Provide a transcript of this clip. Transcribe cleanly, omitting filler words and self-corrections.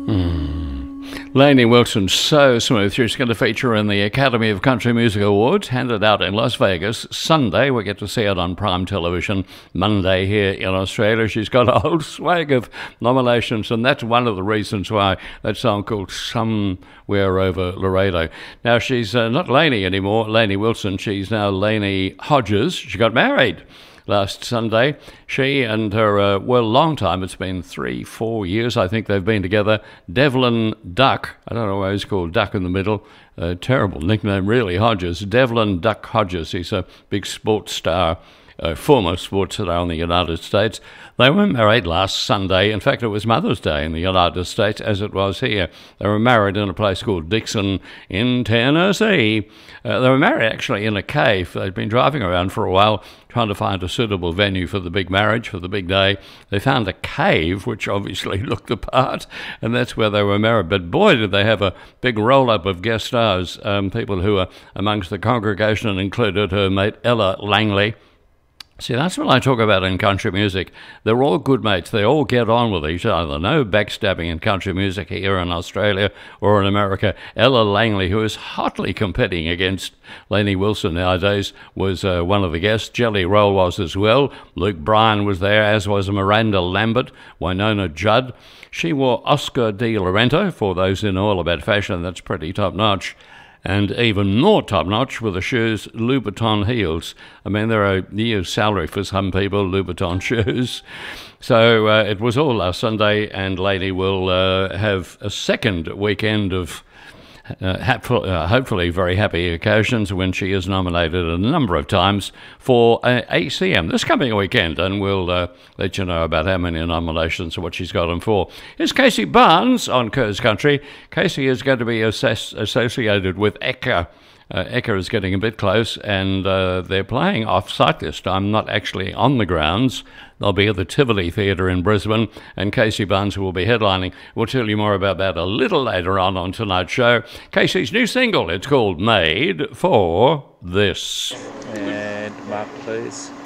Lainey Wilson, so smooth. She's going to feature in the Academy of Country Music Awards, handed out in Las Vegas Sunday. We get to see it on prime television Monday here in Australia. She's got a whole swag of nominations, and that's one of the reasons why that song called Somewhere Over Laredo. Now, she's not Lainey anymore, Lainey Wilson. She's now Lainey Hodges. She got married last Sunday. She and her, long time, it's been 3-4 years, I think they've been together, Devlin Duck, I don't know why he's called Duck in the middle, terrible nickname really, Hodges, Devlin Duck Hodges. He's a big sports star, former sports star in the United States. They were married last Sunday. In fact, it was Mother's Day in the United States, as it was here. They were married in a place called Dixon in Tennessee. They were married actually in a cave. They'd been driving around for a while trying to find a suitable venue for the big marriage, for the big day. They found a cave, which obviously looked the part, and that's where they were married. But boy, did they have a big roll-up of guest stars, people who were amongst the congregation, and included her mate Ella Langley. See, that's what I talk about in country music. They're all good mates. They all get on with each other. No backstabbing in country music here in Australia or in America. Ella Langley, who is hotly competing against Lainey Wilson nowadays, was one of the guests. Jelly Roll was as well. Luke Bryan was there, as was Miranda Lambert, Winona Judd. She wore Oscar de la Renta. For those who know all about fashion, that's pretty top-notch. And even more top-notch were the shoes, Louboutin heels. I mean, they're a year's salary for some people, Louboutin shoes. So it was all last Sunday, and Lainey will have a second weekend of hopefully very happy occasions when she is nominated a number of times for ACM this coming weekend, and we'll let you know about how many nominations and what she's got them for. Here's Casey Barnes on Kerr's Country. Casey is going to be associated with Ekka. Ekka is getting a bit close, and they're playing off-site this time, not actually on the grounds. They'll be at the Tivoli Theatre in Brisbane, and Casey Barnes will be headlining. We'll tell you more about that a little later on tonight's show. Casey's new single, it's called Made for This. And Mark, please.